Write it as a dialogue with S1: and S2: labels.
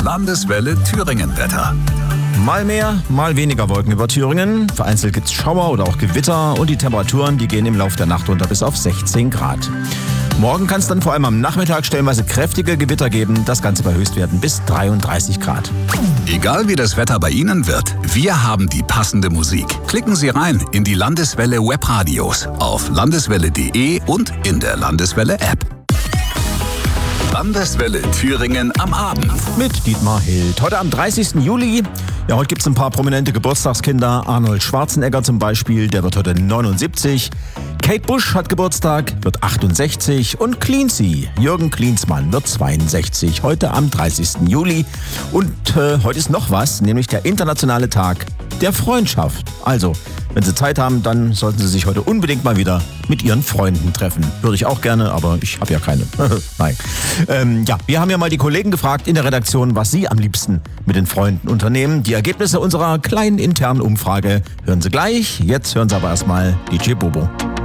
S1: Landeswelle Thüringen-Wetter.
S2: Mal mehr, mal weniger Wolken über Thüringen. Vereinzelt gibt's Schauer oder auch Gewitter und die Temperaturen, die gehen im Laufe der Nacht runter bis auf 16 Grad. Morgen kann es dann vor allem am Nachmittag stellenweise kräftige Gewitter geben. Das Ganze bei Höchstwerten bis 33 Grad.
S1: Egal wie das Wetter bei Ihnen wird, wir haben die passende Musik. Klicken Sie rein in die Landeswelle Webradios auf landeswelle.de und in der Landeswelle App. Landeswelle Thüringen am Abend.
S2: Mit Dietmar Hild. Heute am 30. Juli. Ja, heute gibt es ein paar prominente Geburtstagskinder. Arnold Schwarzenegger zum Beispiel, der wird heute 79. Kate Bush hat Geburtstag, wird 68. Und Cleansea, Jürgen Klinsmann, wird 62. Heute am 30. Juli. Und heute ist noch was, nämlich der internationale Tag der Freundschaft. Also, wenn Sie Zeit haben, dann sollten Sie sich heute unbedingt mal wieder mit Ihren Freunden treffen. Würde ich auch gerne, aber ich habe ja keine. Nein. Wir haben ja mal die Kollegen gefragt in der Redaktion, was sie am liebsten mit den Freunden unternehmen. Die Ergebnisse unserer kleinen internen Umfrage hören Sie gleich. Jetzt hören Sie aber erstmal DJ Bobo.